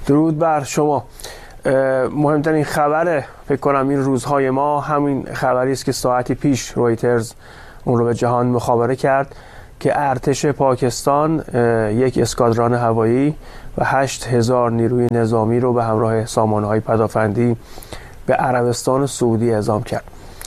درود بر شما. مهمترین خبر فکر کنم این روزهای ما همین خبری است که ساعتی پیش رویترز اون رو به جهان مخابره کرد که ارتش پاکستان یک اسکادران هوایی و 8000 نیروی نظامی رو به همراه سامانه‌های پدافندی به عربستان سعودی اعزام کرد.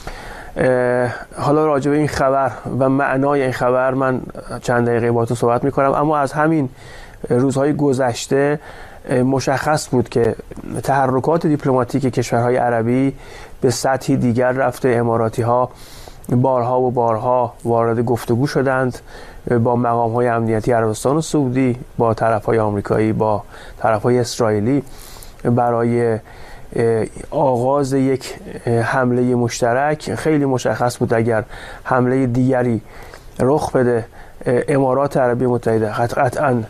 حالا راجع به این خبر و معنای این خبر من چند دقیقه باهاتون صحبت می‌کنم، اما از همین روزهای گذشته مشخص بود که تحرکات دیپلماتیک کشورهای عربی به سطحی دیگر رفته. اماراتی‌ها بارها و بارها وارد گفتگو شدند با مقام‌های امنیتی عربستان سعودی، با طرف‌های آمریکایی، با طرف‌های اسرائیلی برای آغاز یک حمله مشترک. خیلی مشخص بود اگر حمله دیگری رخ بده امارات عربی متحده قطعاً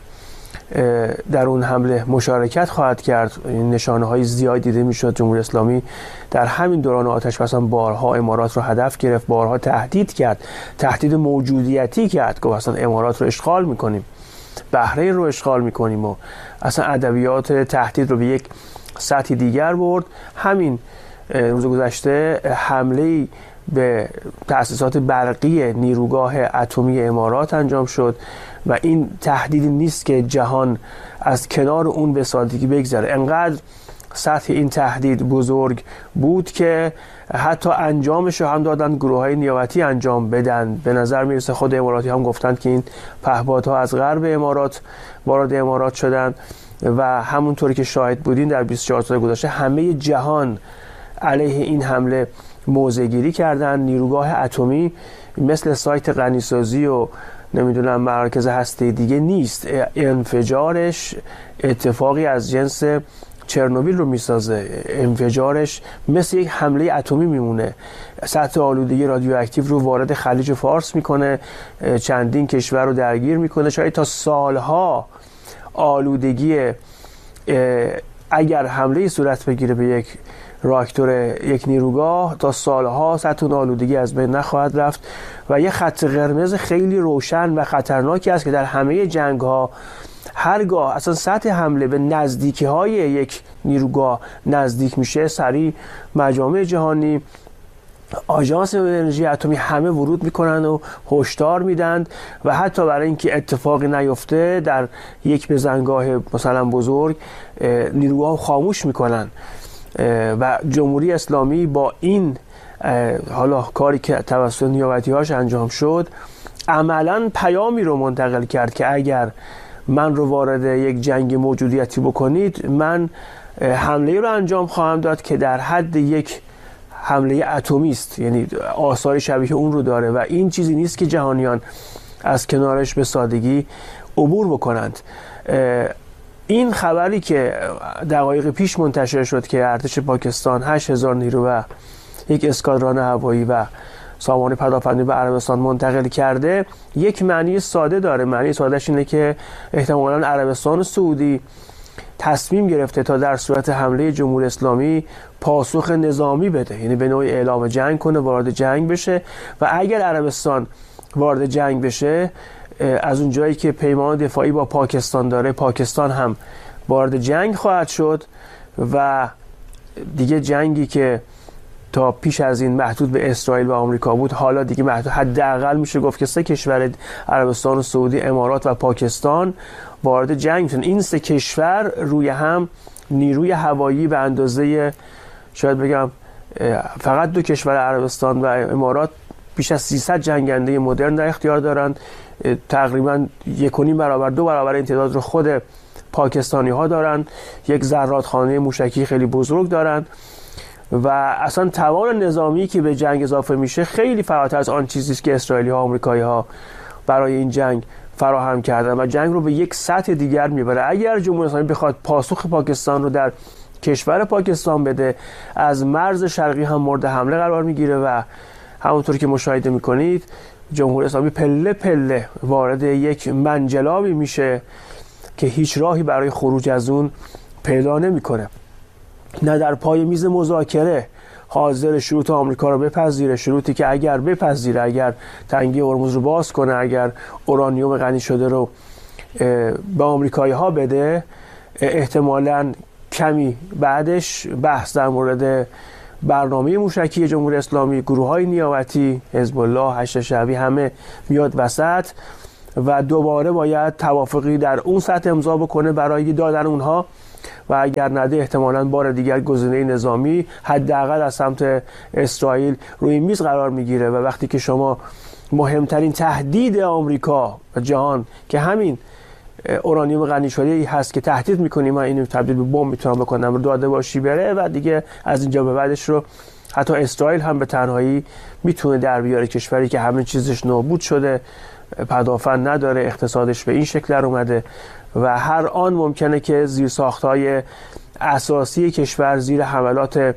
در اون حمله مشارکت خواهد کرد. نشانه‌های زیاد دیده می‌شد. جمهوری اسلامی در همین دوران آتش بس بارها امارات رو هدف گرفت، بارها تهدید کرد، تهدید موجودیتی کرد، گفت اصلا امارات رو اشغال می‌کنیم، بحرین رو اشغال می‌کنیم و اصلا ادبیات تهدید رو به یک سطح دیگر برد. همین روز گذشته حمله‌ای به تأسیسات برقی نیروگاه اتمی امارات انجام شد و این تهدیدی نیست که جهان از کنار اون به سادگی بگذره. انقدر سطح این تهدید بزرگ بود که حتی انجامش رو هم دادن گروه‌های نیابتی انجام بدن. به نظر میرسه خود اماراتی هم گفتند که این پهپادها از غرب امارات وارد امارات شدن و همونطوری که شاهد بودین در 24 سال گذشته همه جهان علیه این حمله موضع‌گیری کردن. نیروگاه اتمی مثل سایت غنیسازی و نمیدونم مراکز هسته دیگه نیست. انفجارش اتفاقی از جنس چرنوبیل رو میسازه. انفجارش مثل یک حمله اتمی میمونه. سطح آلودگی رادیواکتیو رو وارد خلیج فارس میکنه، چندین کشور رو درگیر میکنه. شاید تا سالها آلودگی اگر حمله صورت بگیره به یک راکتور یک نیروگاه، تا سالها سطح آلودگی از بین نخواهد رفت و یه خط قرمز خیلی روشن و خطرناکی است که در همه جنگ ها هرگاه اصلا سطح حمله به نزدیکی های یک نیروگاه نزدیک میشه، سریع مجامع جهانی، آژانس انرژی اتمی همه ورود میکنن و هشدار میدن و حتی برای اینکه اتفاقی نیفته در یک بزنگاه مثلا بزرگ نیروگاه خاموش میکنن. و جمهوری اسلامی با این حالا کاری که توسط نیابتی‌هاش انجام شد عملاً پیامی رو منتقل کرد که اگر من رو وارد یک جنگ موجودیتی بکنید، من حمله رو انجام خواهم داد که در حد یک حمله اتمی است، یعنی آثار شبیه اون رو داره و این چیزی نیست که جهانیان از کنارش به سادگی عبور بکنند. این خبری که دقایق پیش منتشر شد که ارتش پاکستان 8000 نیرو و یک اسکادران هوایی و سامان پدافندی به عربستان منتقل کرده یک معنی ساده داره. معنی سادهش اینه که احتمالاً عربستان سعودی تصمیم گرفته تا در صورت حمله جمهوری اسلامی پاسخ نظامی بده، یعنی به نوعی اعلام جنگ کنه، وارد جنگ بشه و اگر عربستان وارد جنگ بشه، از اون جایی که پیمان دفاعی با پاکستان داره، پاکستان هم وارد جنگ خواهد شد و دیگه جنگی که تا پیش از این محدود به اسرائیل و آمریکا بود حالا دیگه محدود، حداقل میشه گفت که 3 کشور عربستان و سعودی، امارات و پاکستان وارد جنگ میشن. این 3 کشور روی هم نیروی هوایی به اندازه شاید بگم فقط 2 کشور عربستان و امارات بیش از 300 جنگنده مدرن در اختیار دارند. تقریبا 1.5 برابر 2 برابر این تعداد رو خود پاکستانی ها دارن. یک زرادخانه موشکی خیلی بزرگ دارن و اصلا توان نظامی که به جنگ اضافه میشه خیلی فراتر از آن چیزی است که اسرائیلی ها، آمریکایی ها برای این جنگ فراهم کردن و جنگ رو به یک سطح دیگر میبره. اگر جمهوری اسلامی بخواد پاسخ پاکستان رو در کشور پاکستان بده، از مرز شرقی هم مورد حمله قرار میگیره و همونطور که مشاهده میکنید جمهوری اسلامی پله پله وارد یک منجلابی میشه که هیچ راهی برای خروج از اون پیدا نمیکنه. نه در پای میز مذاکره حاضر شروط آمریکا رو بپذیره، شروطی که اگر بپذیره، اگر تنگی هرمز رو باز کنه، اگر اورانیوم غنی شده رو به آمریکایی ها بده، احتمالاً کمی بعدش بحث در مورد برنامه موشکی جمهوری اسلامی، گروه‌های نیابتی، حزب الله، هشت شعبی همه میاد وسط و دوباره باید توافقی در اون سطح امضا بکنه برای دادن اونها و اگر نده احتمالاً بار دیگر گزینه نظامی حداقل از سمت اسرائیل روی میز قرار میگیره و وقتی که شما مهمترین تهدید آمریکا و جهان که همین اورانیوم غنی شده ای هست که تهدید میکنیم من اینو تبدیل به بمب میتونم بکنم رو داده باشی بره و دیگه از اینجا به بعدش رو حتی اسرائیل هم به تنهایی میتونه در بیاره، کشوری که همه چیزش نابود شده، پدافند نداره، اقتصادش به این شکل در اومده و هر آن ممکنه که زیرساخت‌های اساسی کشور زیر حملات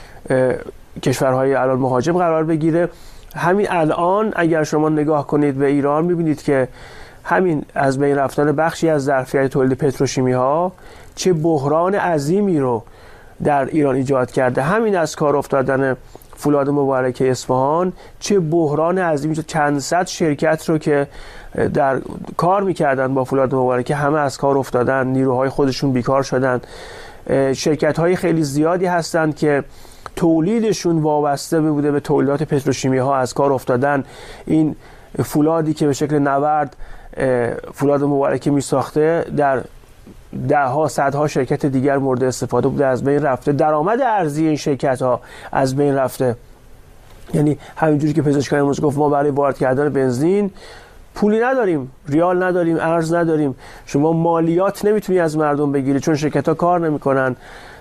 کشورهای الان مهاجم قرار بگیره. همین الان اگر شما نگاه کنید به ایران میبینید که همین از بین رفتن بخشی از ظرفیت تولید پتروشیمی ها چه بحران عظیمی رو در ایران ایجاد کرده. همین از کار افتادن فولاد مبارکه اصفهان چه بحران عظیمی شد. چند صد شرکت رو که در کار میکردن با فولاد مبارکه همه از کار افتادن، نیروهای خودشون بیکار شدن. شرکت های خیلی زیادی هستند که تولیدشون وابسته بوده به تولیدات پتروشیمی ها از کار افتادن. این فولادی که به شکل نورد فولاد مبارکه می ساخته در دهها صدها شرکت دیگر مورد استفاده بوده، از بین رفته. درآمد ارزی این شرکت ها از بین رفته. یعنی همینجوری که پزشکان امروز گفت ما برای وارد کردن بنزین پولی نداریم، ریال نداریم، ارز نداریم، شما مالیات نمیتونی از مردم بگیری چون شرکت ها کار نمیکنن،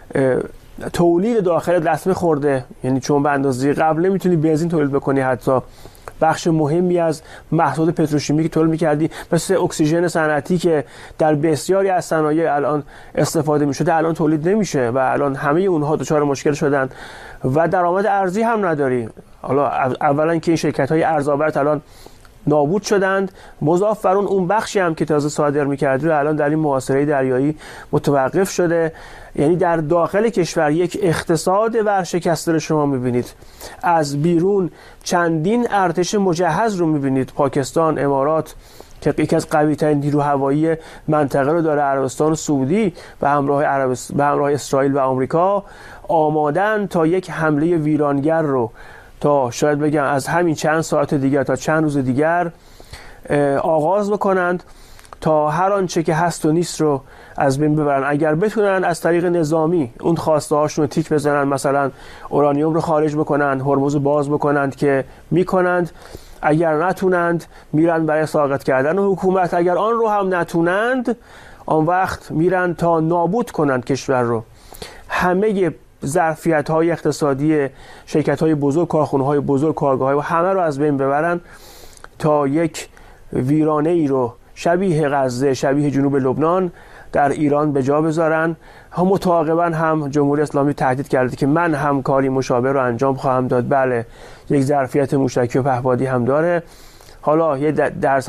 تولید داخل دستمه خورده، یعنی چون به اندازه قبل نمیتونی بنزین تولید بکنی، حتی بخش مهمی از محصولات پتروشیمی که تولید می‌کردی مثل اکسیژن صنعتی که در بسیاری از صنایع الان استفاده می‌شده الان تولید نمیشه و الان همه اونها دچار مشکل شدن و درآمد ارزی هم نداری. حالا اولا که این شرکت‌های ارزآورد الان نابود شدند، مضاف بر اون بخشی هم که تازه صادر می‌کردی رو الان در این محاصره دریایی متوقف شده. یعنی در داخل کشور یک اقتصاد ورشکسته رو شما می‌بینید، از بیرون چندین ارتش مجهز رو می‌بینید. پاکستان، امارات که یکی از قوی‌ترین نیرو هوایی منطقه رو داره، عربستان سعودی به همراه اسرائیل و آمریکا آمادن تا یک حمله ویرانگر رو تا شاید بگم از همین چند ساعت دیگر تا چند روز دیگر آغاز بکنند تا هر آنچه که هست و نیست رو از بین ببرن. اگر بتونن از طریق نظامی اون خواسته هاشون رو تیک بزنن، مثلا اورانیوم رو خارج بکنن، هرمز باز بکنند که میکنند، اگر نتونند میرن برای ساقط کردن حکومت، اگر آن رو هم نتونند آن وقت میرن تا نابود کنند کشور رو. همه ظرفیت‌های اقتصادی شرکت‌های بزرگ، کارخانه‌های بزرگ، کارگاه‌های و همه رو از بین ببرن تا یک ویرانه‌ای رو شبیه غزه، شبیه جنوب لبنان در ایران به جا بذارن. هم متعاقباً هم جمهوری اسلامی تهدید کرده که من هم کاری مشابه رو انجام خواهم داد. بله، یک ظرفیت موشکی و پهپادی هم داره. حالا یه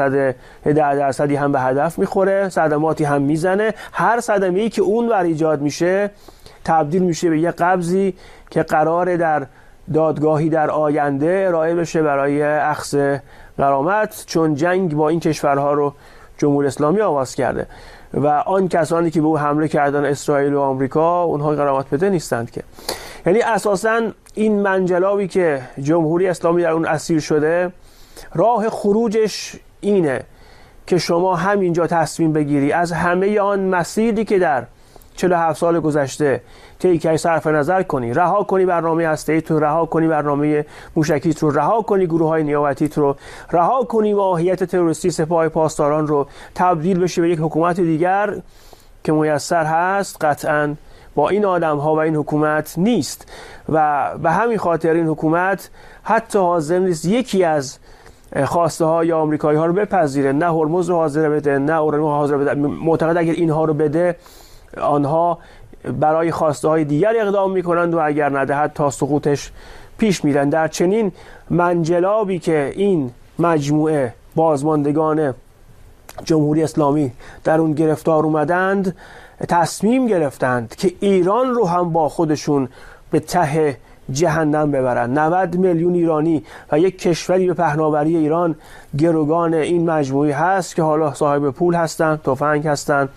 درصدی هم به هدف میخوره، صدماتی هم میزنه. هر صدمه‌ای که اون ور ایجاد میشه تبدیل میشه به یه قبضی که قراره در دادگاهی در آینده ارائه بشه برای اخذ غرامت، چون جنگ با این کشورها رو جمهوری اسلامی آغاز کرده و آن کسانی که به او حمله کردن، اسرائیل و آمریکا، اونها غرامت بده نیستند که. یعنی اساساً این منجلابی که جمهوری اسلامی در اون اسیر شده، راه خروجش اینه که شما همینجا تصمیم بگیری از همه آن مسیری که در 47 سال گذشته طی صرف نظر کنی، رها کنی برنامه هسته‌ایت رو، رها کنی برنامه موشکیت رو، رها کنی گروه‌های نیابتیت رو، رها کنی ماهیت تروریستی سپاه پاسداران رو، تبدیل بشی به یک حکومت دیگر که میسر هست، قطعاً با این آدم‌ها و این حکومت نیست و به همین خاطر این حکومت حتی حاضر نیست یکی از خواسته های آمریکایی ها رو بپذیره. نه هرمز رو حاضر بده، نه اورانیوم حاضر بده. معتقد اگر اینها رو بده آنها برای خواسته های دیگر اقدام میکنند و اگر ندهد تا سقوطش پیش میرن. در چنین منجلابی که این مجموعه بازماندگان جمهوری اسلامی در اون گرفتار اومدند، تصمیم گرفتند که ایران رو هم با خودشون به ته جهنم ببرن. 90 میلیون ایرانی و یک کشوری به پهناوری ایران گروگان این مجموعه هست که حالا صاحب پول هستن، تفنگ هستن،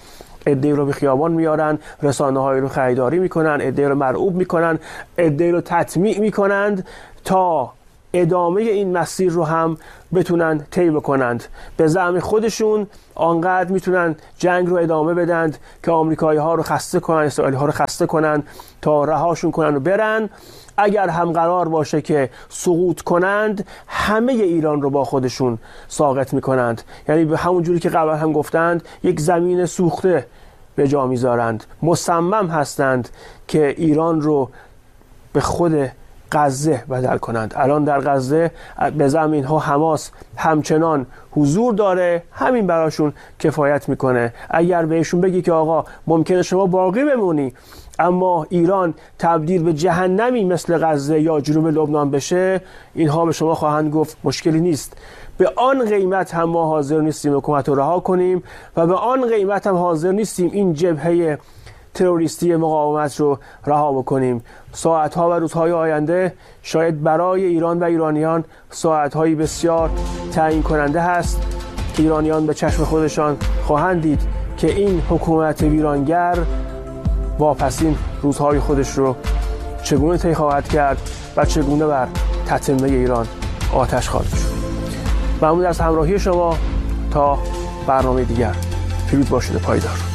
عده‌ای رو به خیابان میارن، رسانه‌های رو خریداری میکنن، عده‌ای رو مرعوب میکنن، عده‌ای رو تطمیع میکنند تا ادامه این مسیر رو هم بتونن طی بکنند. به زعم خودشون آنقدر میتونن جنگ رو ادامه بدند که آمریکایی‌ها رو خسته کنن، اسرائیلی‌ها رو خسته کنن تا رهاشون کنن و برن. اگر هم قرار باشه که سقوط کنند، همه ایران رو با خودشون ساقط میکنند. یعنی به همون جوری که قبلا هم گفتند، یک زمین سوخته به جا میذارند. مصمم هستند که ایران رو به خود غزه بدل کنند. الان در غزه به زمین ها حماس همچنان حضور داره، همین براشون کفایت میکنه. اگر بهشون بگی که آقا ممکنه شما باقی بمونی اما ایران تبدیل به جهنمی مثل غزه یا جنوب لبنان بشه، اینها به شما خواهند گفت مشکلی نیست. به آن قیمت هم ما حاضر نیستیم حکومت رو رها کنیم و به آن قیمت هم حاضر نیستیم این جبهه تروریستی مقاومت رو رها بکنیم. ساعتها و روزهای آینده شاید برای ایران و ایرانیان ساعتهایی بسیار تعیین کننده هست که ایرانیان به چشم خودشان خواهند دید که این حکومت ویرانگر واپسین روزهای خودش رو چگونه طی خواهد کرد و چگونه بر تتمه ایران آتش خواهد شد. ممنون از همراهی شما. تا برنامه دیگر، پیروز باشید و پایدار.